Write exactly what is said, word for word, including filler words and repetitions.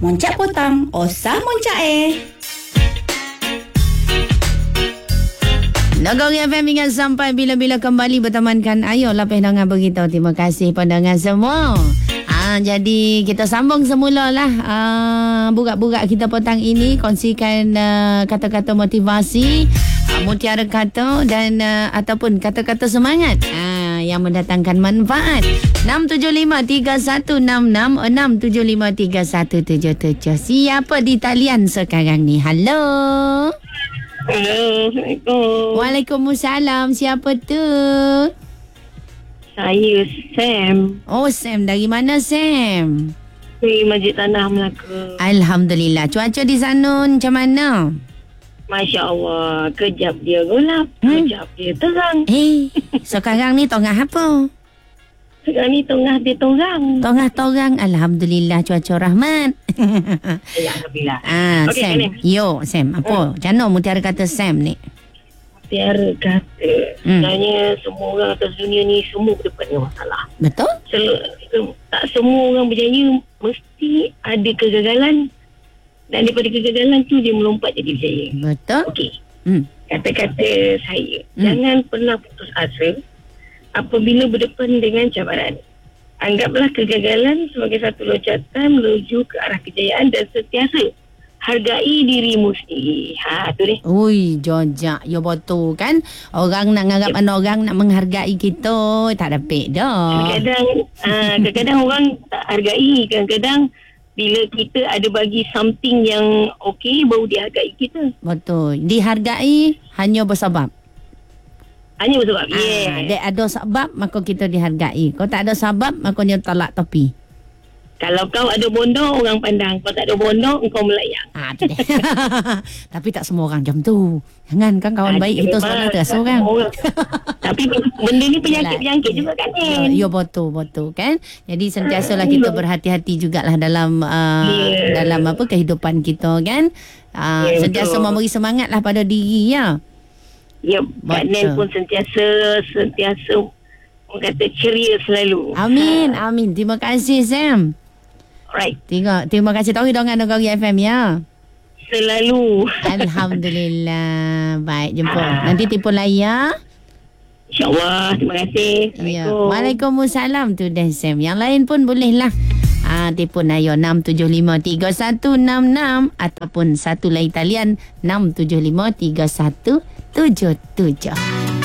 Moncak potang, osah moncak eh. Nagong F M ingat sampai bila-bila kembali bertemankan. Ayolah pendengar beritahu. Terima kasih pendengar semua. Ah, jadi kita sambung semula lah ah, burak-burak kita petang ini. Kongsikan uh, kata-kata motivasi, uh, mutiara kata dan uh, ataupun kata-kata semangat ah, yang mendatangkan manfaat. enam tujuh lima tiga satu enam enam enam tujuh lima tiga satu tujuh tujuh. Siapa di talian sekarang ni? Halo. Hello, Assalamualaikum. Waalaikumsalam. Siapa tu? Saya Sam. Oh, Sam. Dari mana, Sam? Dari Masjid Tanah Melaka. Alhamdulillah. Cuaca di sana macam mana? Masya Allah. Kejap dia gelap. Hmm. Kejap dia terang. Eh, sekarang ni tengah apa? Sekarang ni tengah dia terang. Tengah-tengah. Alhamdulillah cuaca rahmat. Alhamdulillah. ah, Okey, Sam. Kanin. Yo, Sam. Apa? Macam mana mutiara kata Sam ni? Tiara kata. Hmm. Sebenarnya semua orang atas dunia ni semua berdepan dengan masalah. Betul? Sel- se- tak semua orang berjaya mesti ada kegagalan. Dan daripada kegagalan tu dia melompat jadi berjaya. Betul? Okey. Hmm. Kata-kata saya. Hmm. Jangan pernah putus asa apabila berdepan dengan cabaran. Anggaplah kegagalan sebagai satu loncatan menuju ke arah kejayaan dan sentiasa hargai dirimu sendiri. Ha, tu ni. Ui, jojak. Ya betul kan? Orang nak nganggap mana orang nak menghargai kita. Tak dapat dah. Kadang-kadang, uh, kadang-kadang orang tak hargai. Kadang-kadang bila kita ada bagi something yang okey, baru dihargai kita. Betul. Dihargai hanya bersebab. Hanya sebab, Ah, yeah. dia ada sebab, maka kita dihargai. Kalau tak ada sebab, maka dia tolak topi. Kalau kau ada bondo, orang pandang. Kalau tak ada bondo, kau melayang. Ah, tu dia. Tapi tak semua orang macam tu. Jangan kan kawan Ah, baik kita memang seorang tak tak seorang. semua orang. Tapi benda ni penyakit-penyakit juga kan, Ya, Nen? ya betul betul kan. Jadi sentiasalah kita berhati-hati jugalah dalam uh, Yeah. dalam apa kehidupan kita kan. Uh, Yeah, sentiasa betul. memberi semangatlah pada diri ya. Ya, Kak Nen pun sentiasa, sentiasa orang kata ceria selalu. Amin, amin. Terima kasih Sam. Alright, Terima, terima kasih tahu dengan Negeri F M ya. selalu. Alhamdulillah. Baik, jumpa. Nanti telefon lah ya. InsyaAllah, terima kasih. Ya. Assalamualaikum. Waalaikumsalam tu dah Sam. Yang lain pun bolehlah. Ah, telefon ayo enam tujuh lima tiga satu enam enam ataupun satu lain talian enam tujuh lima tiga satu tujuh tujuh.